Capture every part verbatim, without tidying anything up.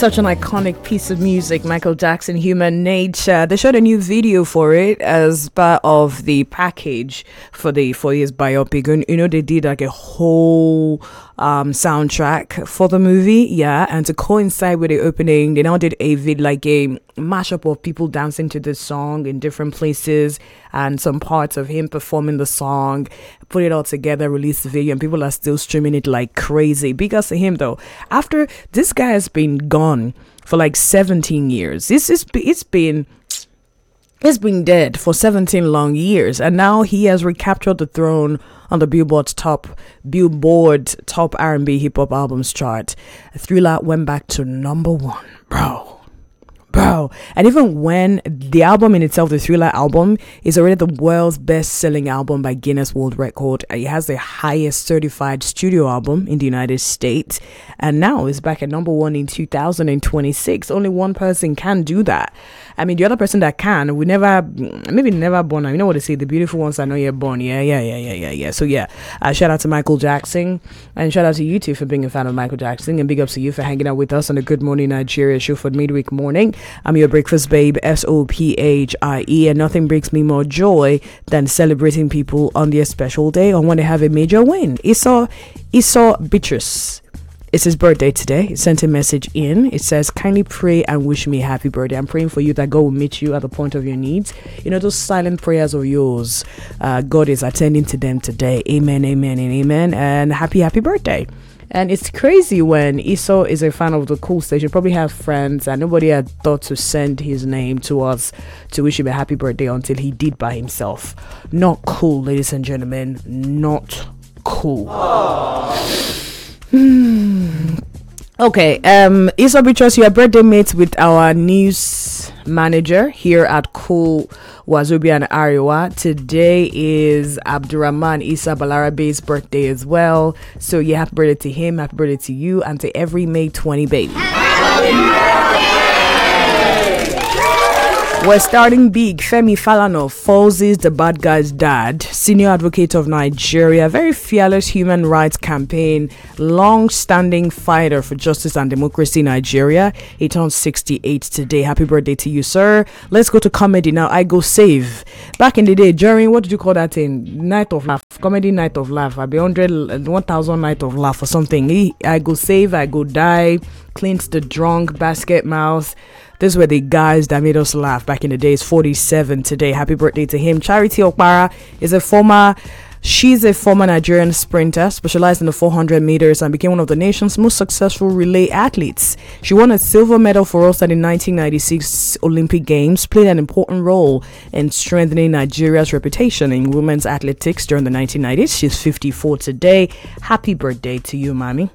Such an iconic piece of music, Michael Jackson, Human Nature. They shot a new video for it as part of the package for the for his biopic. And, you know, they did like a whole um soundtrack for the movie, yeah. And to coincide with the opening, they now did a vid like a mashup of people dancing to this song in different places, and some parts of him performing the song. Put it all together, released the video, and people are still streaming it like crazy. Because of him, though, after this guy has been gone for like seventeen years, this is it's been he's been dead for seventeen long years, and now he has recaptured the throne on the Billboard top Billboard top R and B hip hop albums chart. Thriller went back to number one, bro. Bro, and even when the album in itself, the Thriller album, is already the world's best-selling album by Guinness World Record. It has the highest certified studio album in the United States, and now it's back at number one in two thousand twenty-six. Only one person can do that. I mean, the other person that can, we never, maybe never born. You know what they say, the beautiful ones are not yet born. Yeah, yeah, yeah, yeah, yeah, yeah. So yeah, uh, shout out to Michael Jackson, and shout out to you too for being a fan of Michael Jackson, and big ups to you for hanging out with us on the Good Morning Nigeria show for midweek morning. I'm your breakfast babe, S O P H I E, and nothing brings me more joy than celebrating people on their special day or when they have a major win. Esau, Esau Beatrice, it's his birthday today. He sent a message in. It says, kindly pray and wish me a happy birthday. I'm praying for you that God will meet you at the point of your needs. You know, those silent prayers of yours, uh, God is attending to them today. Amen, amen, and amen. And happy, happy birthday. And it's crazy when Esau is a fan of the Cool Station. Probably have friends, and nobody had thought to send his name to us to wish him a happy birthday until he did by himself. Not cool, ladies and gentlemen. Not cool. Hmm. Okay, um, Esau Beatrice, you are birthday mates with our news manager here at Cool Wazobia and Ariwa. Today is Abdurrahman Isa Balarabe's birthday as well. So yeah, happy birthday to him, happy birthday to you, and to every May twentieth baby. We're starting big. Femi Falana, Falz's The Bad Guy's dad, senior advocate of Nigeria, very fearless human rights campaign, long-standing fighter for justice and democracy in Nigeria. He turned sixty-eight today. Happy birthday to you, sir. Let's go to comedy now. I Go Save. Back in the day, during, what did you call that thing? Night of Laugh. Comedy Night of Laugh. I'll be one hundred, one thousand Night of Laugh or something. He, I Go Save, I Go Die, Clint the Drunk, Basket Mouth. These were the guys that made us laugh back in the days. forty-seven today. Happy birthday to him. Charity Okpara is a former, she's a former Nigerian sprinter, specialized in the four hundred meters and became one of the nation's most successful relay athletes. She won a silver medal for us at the nineteen ninety-six Olympic Games, played an important role in strengthening Nigeria's reputation in women's athletics during the nineteen nineties. She's fifty-four today. Happy birthday to you, mommy.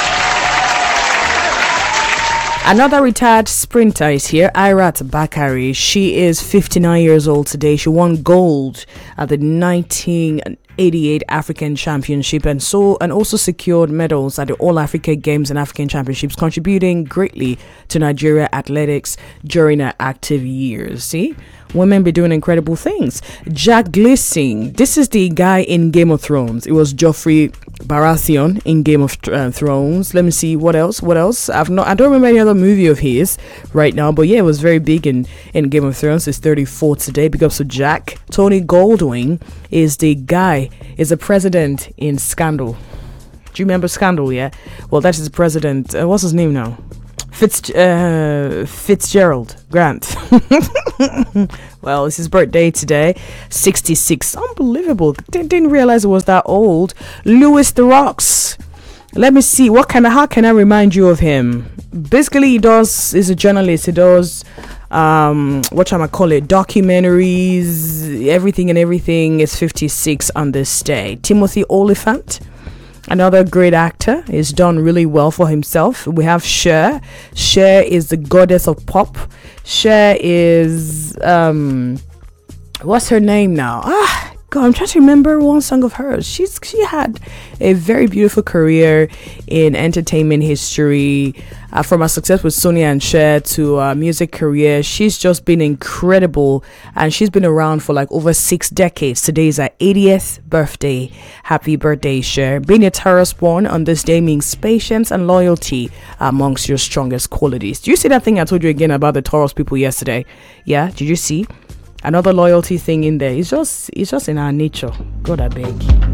Another retired sprinter is here, Irat Bakari. She is fifty-nine years old today. She won gold at the nineteen eighty-eight African Championship and so and also secured medals at the All Africa Games and African Championships, contributing greatly to Nigeria athletics during her active years. See? Women be doing incredible things. Jack Gleeson, this is the guy in Game of Thrones. It was Joffrey Baratheon in Game of uh, Thrones. Let me see what else. What else? I've not. I don't remember any other movie of his right now, but yeah, it was very big in in Game of Thrones. It's thirty-four today. Big ups to Jack. Tony Goldwyn is the guy. Is the president in Scandal. Do you remember Scandal? Yeah. Well, that's his president. Uh, what's his name now? Fitz, uh, Fitzgerald Grant. Well, it's his birthday today. sixty-six. Unbelievable. Didn't, didn't realize it was that old. Louis the Rocks. Let me see. What kind of, how can I remind you of him? Basically, he does, he's a journalist. He does, um, what shall I call it? Documentaries, everything and everything is fifty-six on this day. Timothy Olyphant. Another great actor, is done really well for himself. We have Cher. Cher is the goddess of pop. Cher is um what's her name now? Ah, God, I'm trying to remember one song of hers. She's she had a very beautiful career in entertainment history, uh, from her success with Sonny and Cher to a music career. She's just been incredible, and she's been around for like over six decades. Today is her eightieth birthday. Happy birthday, Cher. Being a Taurus born on this day means patience and loyalty amongst your strongest qualities. Do you see that thing I told you again about the Taurus people yesterday? Yeah, did you see? Another loyalty thing in there. It's just it's just in our nature. God, I beg.